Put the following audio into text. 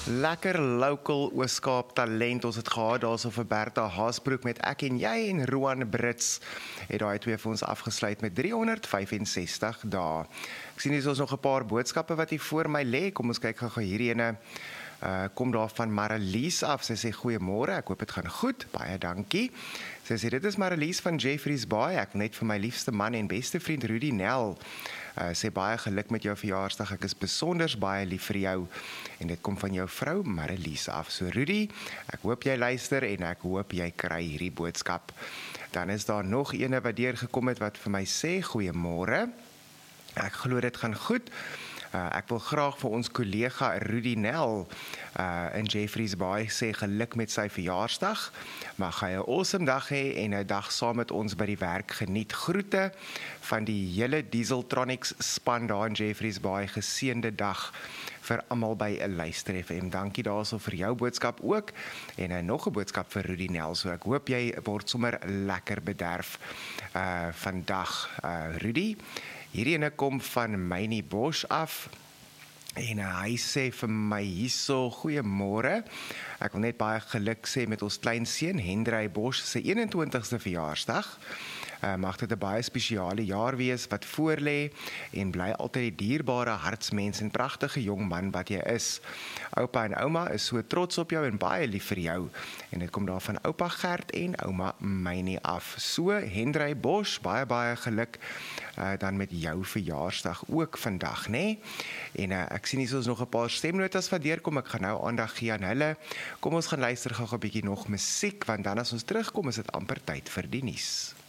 Lekker local Oos-Kaap talent. Ons het gehad daarso vir Bertha Haasbroek met Ek en Jy en Roan Brits het daai twee vir ons afgesluit met 365 dae. Ek sien hier is nog 'n paar boodskappe wat hier voor my lê. Kom ons kyk gou hierdie ene. Kom daar van Marlies af. Sy sê goeiemôre. Ek hoop dit gaan goed. Baie dankie. Sy sê dit is Marlies van Jeffreys Bay. Ek wil net vir my liefste man en beste vriend Rudy Nel sê baie geluk met jou verjaarsdag. Ek is besonders baie lief vir jou en dit kom van jou vrou Marlies af. So Rudy, ek hoop jy luister en ek hoop jy kry hierdie boodskap. Dan is daar nog eene wat deurgekom het wat vir my sê goeiemôre. Ek glo dit gaan goed. Ek wil graag vir ons kollega Rudy Nel in Jeffreys Bay sê geluk met sy verjaarsdag. Mag hy 'n awesome dag hê en 'n dag saam met ons by die werk geniet. Groete van die hele Dieseltronics span daar in Jeffreys Bay. Geseënde dag vir almal by 'n Luister FM. Dankie daarso vir jou boodskap ook en nog 'n boodskap vir Rudy Nel. So ek hoop jy word sommer lekker bederf vandag, Rudy. Hierdie ene kom van Mynie Bosch af en hy sê vir my hierso goeiemôre. Ek wil net baie geluk sê met ons kleinseun Hendrey Bosch se 21ste verjaarsdag. Mag dit 'n baie spesiale jaar wees wat voorlê en bly altyd die dierbare hartsmens en pragtige jong man wat jy is. Oupa en ouma is so trots op jou en baie lief vir jou. En dit kom daar van oupa Gert en ouma Mynie af. So Hendrey Bosch, baie geluk dan met jou verjaarsdag ook vandag, né? En ek sien hier is nog 'n paar stemnotas wat deurkom. Ek gaan nou aandag gee aan hulle. Kom ons gaan luister gou 'n bietjie nog musiek want dan as ons terugkom is dit amper tyd vir die nuus.